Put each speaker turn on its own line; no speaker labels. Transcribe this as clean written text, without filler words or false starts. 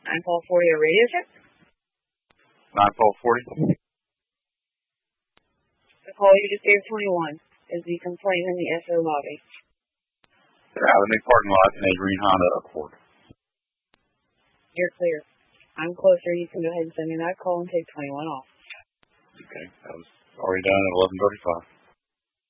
9-12-40 a radio check?
9-12-40.
The call you just gave 21 is the complaint in the SO lobby.
They're out in the parking lot in a green Honda Accord.
You're clear. I'm closer. You can go ahead and send me that call and take 21 off.
Okay, that was already done at 11:35.